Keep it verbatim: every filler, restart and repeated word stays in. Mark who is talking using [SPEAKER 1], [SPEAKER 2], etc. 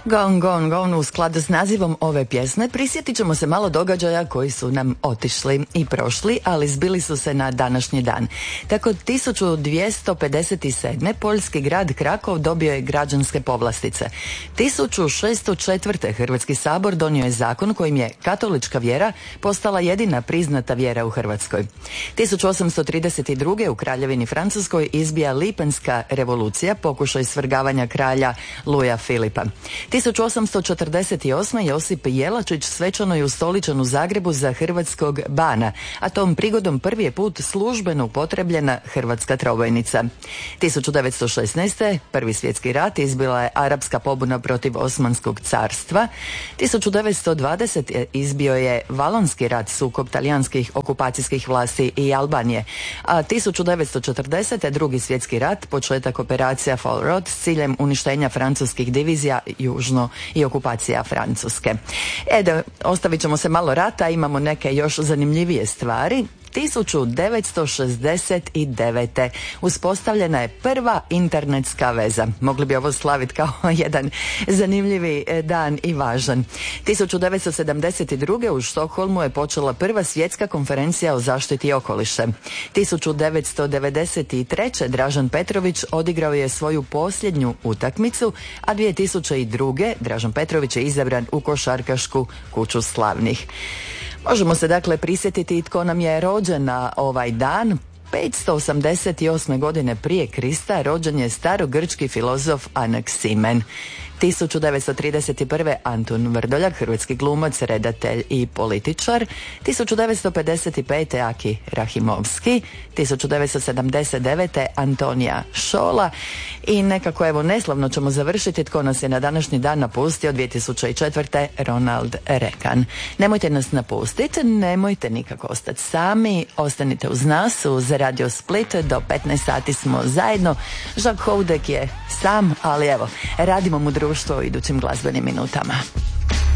[SPEAKER 1] Gone, gone, gone u skladu s nazivom ove pjesme prisjetit ćemo se malo događaja koji su nam otišli i prošli, ali zbili su se na današnji dan. Tako tisuću dvjesto pedeset sedme. poljski grad Krakov dobio je građanske povlastice. tisuću šesto četvrte. Hrvatski sabor donio je zakon kojim je katolička vjera postala jedina priznata vjera u Hrvatskoj. tisuću osamsto trideset druge. u Kraljevini Francuskoj izbija lipanjska revolucija, pokušaj svrgavanja kralja Luja Filipa. tisuću osamsto četrdeset osme. Josip Jelačić svečano je ustoličen u Zagrebu za hrvatskog bana, a tom prigodom prvi je put službeno upotrebljena hrvatska trobojnica. tisuću devetsto šesnaeste. Prvi svjetski rat, izbila je arapska pobuna protiv Osmanskog carstva. tisuću devetsto dvadesete. izbio je Valonski rat, sukob talijanskih okupacijskih vlasti i Albanije. A tisuću devetsto četrdesete. drugi svjetski rat, početak operacija Fall Road s ciljem uništenja francuskih divizija južno i okupacija Francuske. E da, ostavit ćemo se malo rata, imamo neke još zanimljivije stvari. tisuću devetsto šezdeset devete. uspostavljena je prva internetska veza. Mogli bi ovo slaviti kao jedan zanimljivi dan i važan. tisuću devetsto sedamdeset druge. u Štokholmu je počela prva svjetska konferencija o zaštiti okoliša. tisuću devetsto devedeset treće. Dražen Petrović odigrao je svoju posljednju utakmicu, a dvije tisuće druge. Dražen Petrović je izabran u košarkašku kuću slavnih. Možemo se dakle prisjetiti tko nam je rođen na ovaj dan. petsto osamdeset osme. godine prije Krista rođen je starogrčki filozof Anaksimen. tisuću devetsto trideset prve. Antun Vrdoljak, hrvatski glumac, redatelj i političar. tisuću devetsto pedeset pete. Aki Rahimovski. tisuću devetsto sedamdeset devete. Antonija Šola. I nekako evo neslavno ćemo završiti tko nas je na današnji dan napustio dvije tisuće četvrte. Ronald Reagan. Nemojte nas napustiti, nemojte nikako ostati sami, ostanite uz nas, uz Radio Split, do petnaest sati smo zajedno. Žak Houdek je sam, ali evo, radimo mu društvo u idućim glazbenim minutama.